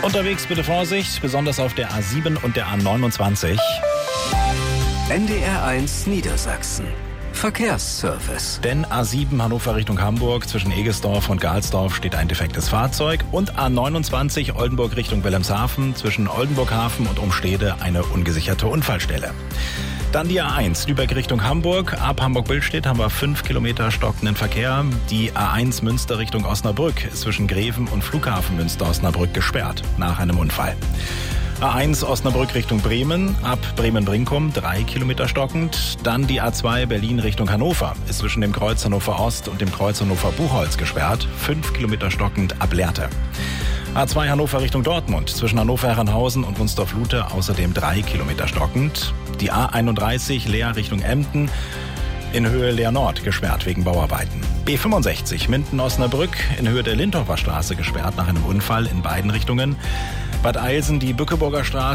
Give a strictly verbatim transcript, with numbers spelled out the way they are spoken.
Unterwegs bitte Vorsicht, besonders auf der A sieben und der A neunundzwanzig. N D R eins Niedersachsen. Verkehrsservice. Denn A sieben Hannover Richtung Hamburg zwischen Egesdorf und Gahlsdorf steht ein defektes Fahrzeug und A neunundzwanzig Oldenburg Richtung Wilhelmshaven zwischen Oldenburghafen und Umstede eine ungesicherte Unfallstelle. Dann die A eins Lübeck Richtung Hamburg. Ab Hamburg-Billstedt haben wir fünf Kilometer stockenden Verkehr. Die A eins Münster Richtung Osnabrück ist zwischen Greven und Flughafen Münster-Osnabrück gesperrt nach einem Unfall. A eins Osnabrück Richtung Bremen, ab Bremen-Brinkum drei Kilometer stockend. Dann die A zwei Berlin Richtung Hannover, ist zwischen dem Kreuz Hannover Ost und dem Kreuz Hannover Buchholz gesperrt, fünf Kilometer stockend ab Lehrte. A zwei Hannover Richtung Dortmund, zwischen Hannover-Herrenhausen und Wunsdorf-Lute außerdem drei Kilometer stockend. Die A einunddreißig Leer Richtung Emden, in Höhe Leer Nord gesperrt wegen Bauarbeiten. B fünfundsechzig Minden-Osnabrück in Höhe der Lindorfer Straße gesperrt nach einem Unfall in beiden Richtungen. Bad Eilsen die Bückeburger Straße